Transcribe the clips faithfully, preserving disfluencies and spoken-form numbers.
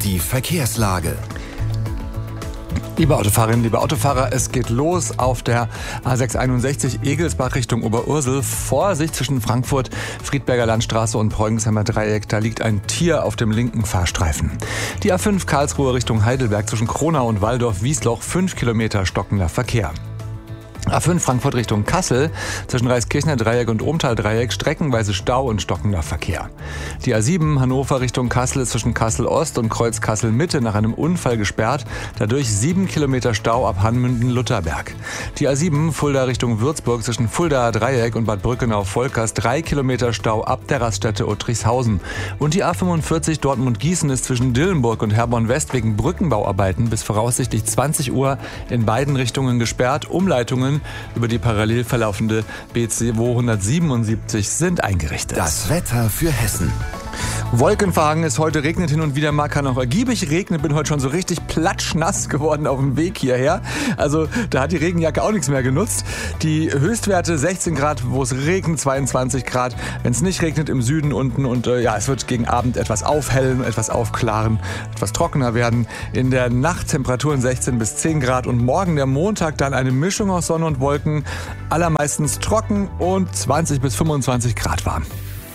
Die Verkehrslage. Liebe Autofahrerinnen, liebe Autofahrer, es geht los auf der A sechs einundsechzig Egelsbach Richtung Oberursel. Vorsicht zwischen Frankfurt, Friedberger Landstraße und Preugensheimer Dreieck. Da liegt ein Tier auf dem linken Fahrstreifen. Die A fünf Karlsruhe Richtung Heidelberg zwischen Kronau und Walldorf-Wiesloch. fünf Kilometer stockender Verkehr. A fünf Frankfurt Richtung Kassel, zwischen Reiskirchner Dreieck und Ohmtal Dreieck, streckenweise Stau und stockender Verkehr. Die A sieben Hannover Richtung Kassel ist zwischen Kassel Ost und Kreuz Kassel Mitte nach einem Unfall gesperrt, dadurch sieben Kilometer Stau ab Hanmünden-Lutherberg. Die A sieben Fulda Richtung Würzburg zwischen Fuldaer Dreieck und Bad Brückenau-Volkers, drei Kilometer Stau ab der Raststätte Uttrichshausen. Und die A fünfundvierzig Dortmund-Gießen ist zwischen Dillenburg und Herborn West wegen Brückenbauarbeiten bis voraussichtlich zwanzig Uhr in beiden Richtungen gesperrt. Umleitungen über die parallel verlaufende B C zweihundertsiebenundsiebzig sind eingerichtet. Das Wetter für Hessen. Wolkenverhangen ist heute, regnet hin und wieder mal, kann auch ergiebig regnen. Bin heute schon so richtig platschnass geworden auf dem Weg hierher. Also da hat die Regenjacke auch nichts mehr genutzt. Die Höchstwerte sechzehn Grad, wo es regnet, zweiundzwanzig Grad. Wenn es nicht regnet im Süden unten und äh, ja, es wird gegen Abend etwas aufhellen, etwas aufklaren, etwas trockener werden. In der Nacht Temperaturen sechzehn bis zehn Grad und morgen der Montag dann eine Mischung aus Sonne und Wolken. Allermeistens trocken und zwanzig bis fünfundzwanzig Grad warm.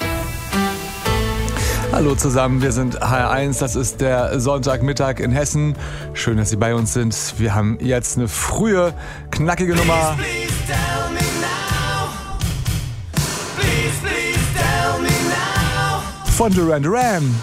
Hallo zusammen, wir sind H R eins, das ist der Sonntagmittag in Hessen. Schön, dass Sie bei uns sind. Wir haben jetzt eine frühe, knackige Nummer. Please, please tell me now. Please, please tell me now. Von Duran Duran.